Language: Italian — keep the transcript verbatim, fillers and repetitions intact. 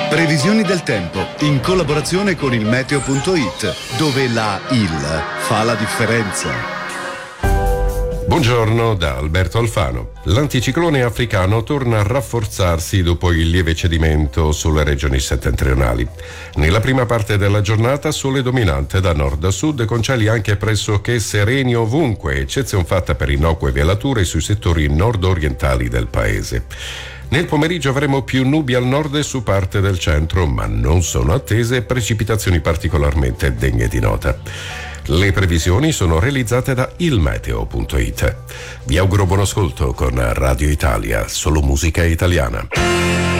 Previsioni del tempo in collaborazione con il meteo punto it, dove la il fa la differenza. Buongiorno da Alberto Alfano. L'anticiclone africano torna a rafforzarsi dopo il lieve cedimento sulle regioni settentrionali. Nella prima parte della giornata sole dominante da nord a sud, con cieli anche pressoché sereni ovunque, eccezion fatta per innocue velature sui settori nord-orientali del paese. Nel pomeriggio avremo più nubi al nord e su parte del centro, ma non sono attese precipitazioni particolarmente degne di nota. Le previsioni sono realizzate da il meteo punto it. Vi auguro buon ascolto con Radio Italia, solo musica italiana.